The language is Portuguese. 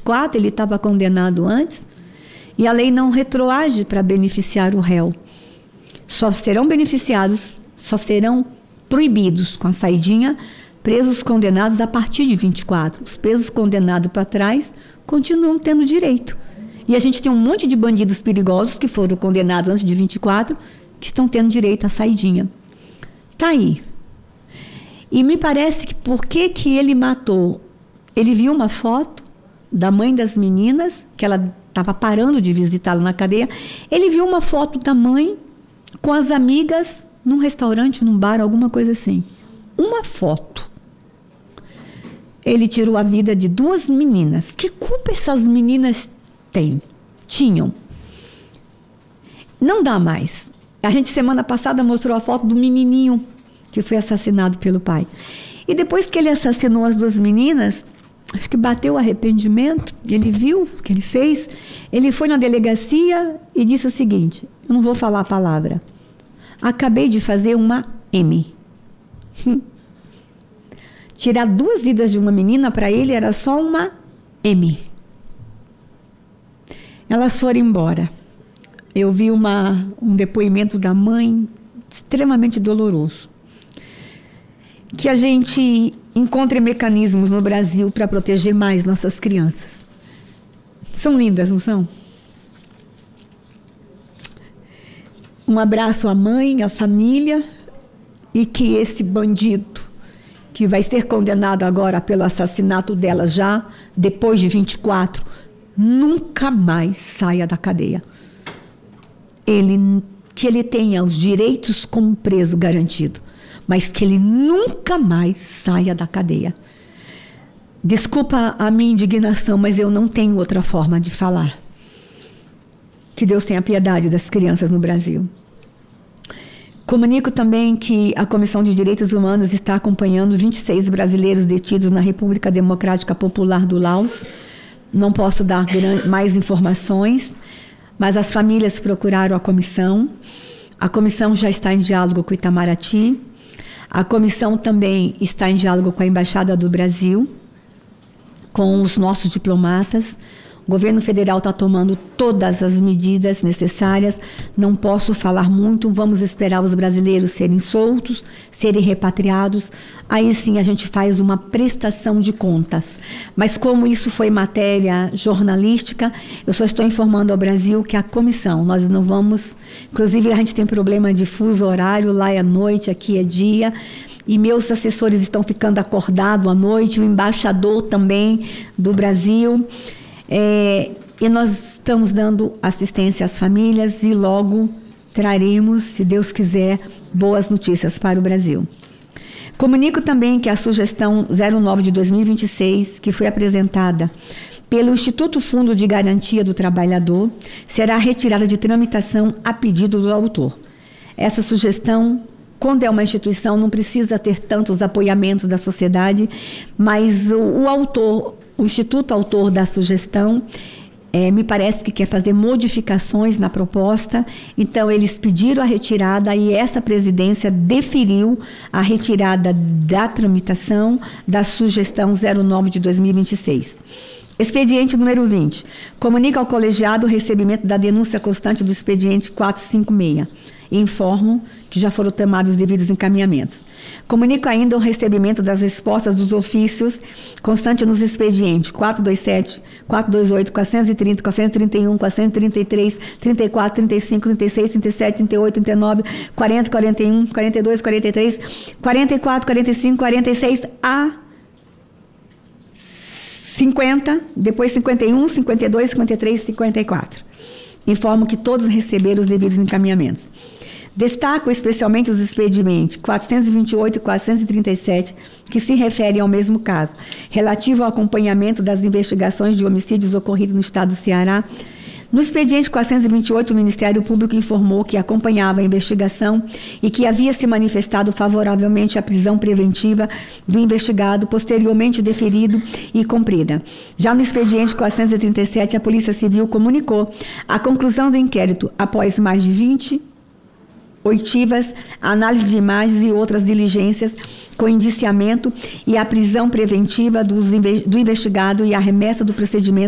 24, ele estava condenado antes, e a lei não retroage para beneficiar o réu. Só serão beneficiados, só serão proibidos com a saidinha presos condenados a partir de 24. Os presos condenados para trás continuam tendo direito. E a gente tem um monte de bandidos perigosos que foram condenados antes de 24, que estão tendo direito à saidinha. Tá aí. E me parece que por que ele matou? Ele viu uma foto da mãe das meninas, que ela estava parando de visitá-lo na cadeia. Ele viu uma foto da mãe com as amigas num restaurante, num bar, alguma coisa assim. Uma foto. Ele tirou a vida de 2 meninas. Que culpa essas meninas tinham? Não dá mais. A gente, semana passada, mostrou a foto do menininho que foi assassinado pelo pai. E depois que ele assassinou as 2 meninas, acho que bateu o arrependimento, ele viu o que ele fez, ele foi na delegacia e disse o seguinte, eu não vou falar a palavra, acabei de fazer uma M. Tirar 2 vidas de uma menina, para ele, era só uma M. Elas foram embora. Eu vi um depoimento da mãe extremamente doloroso. Que a gente encontre mecanismos no Brasil para proteger mais nossas crianças. São lindas, não são? Um abraço à mãe, à família, e que esse bandido, que vai ser condenado agora pelo assassinato dela já, depois de 24, nunca mais saia da cadeia. Que ele tenha os direitos como preso garantido, mas que ele nunca mais saia da cadeia. Desculpa a minha indignação, mas eu não tenho outra forma de falar. Que Deus tenha piedade das crianças no Brasil. Comunico também que a Comissão de Direitos Humanos está acompanhando 26 brasileiros detidos na República Democrática Popular do Laos. Não posso dar mais informações, mas as famílias procuraram a comissão. A comissão já está em diálogo com o Itamaraty. A comissão também está em diálogo com a Embaixada do Brasil, com os nossos diplomatas. O governo federal está tomando todas as medidas necessárias. Não posso falar muito, vamos esperar os brasileiros serem soltos, serem repatriados. Aí sim a gente faz uma prestação de contas. Mas como isso foi matéria jornalística, eu só estou informando ao Brasil que a comissão, nós não vamos... Inclusive a gente tem problema de fuso horário, lá é noite, aqui é dia... E meus assessores estão ficando acordados à noite, o embaixador também do Brasil... e nós estamos dando assistência às famílias e logo traremos, se Deus quiser, boas notícias para o Brasil. Comunico também que a sugestão 09 de 2026, que foi apresentada pelo Instituto Fundo de Garantia do Trabalhador, será retirada de tramitação a pedido do autor. Essa sugestão, quando é uma instituição, não precisa ter tantos apoiamentos da sociedade, mas o Instituto autor da sugestão, me parece que quer fazer modificações na proposta, então eles pediram a retirada e essa presidência deferiu a retirada da tramitação da sugestão 09 de 2026. Expediente número 20. Comunica ao colegiado o recebimento da denúncia constante do expediente 456. Informo que já foram tomados os devidos encaminhamentos. Comunico ainda o recebimento das respostas dos ofícios constante nos expedientes 427, 428, 430, 431, 433, 34, 35, 36, 37, 38, 39, 40, 41, 42, 43, 44, 45, 46 a 50, depois 51, 52, 53, 54. Informo que todos receberam os devidos encaminhamentos. Destaco especialmente os expedientes 428 e 437, que se referem ao mesmo caso, relativo ao acompanhamento das investigações de homicídios ocorridos no estado do Ceará. No expediente 428, o Ministério Público informou que acompanhava a investigação e que havia se manifestado favoravelmente à prisão preventiva do investigado, posteriormente deferido e cumprida. Já no expediente 437, a Polícia Civil comunicou a conclusão do inquérito após mais de 20 oitivas, análise de imagens e outras diligências com indiciamento e a prisão preventiva do investigado e a remessa do procedimento